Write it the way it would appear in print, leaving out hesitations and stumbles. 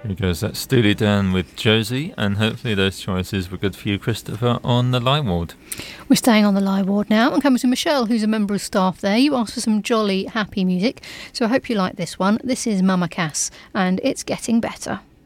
Here goes that Steely Dan with Josie, and hopefully those choices were good for you, Christopher, on the Lie Ward. We're staying on the Lie Ward now and coming to Michelle, who's a member of staff there. You asked for some jolly, happy music, so I hope you like this one. This is Mama Cass, and It's Getting Better.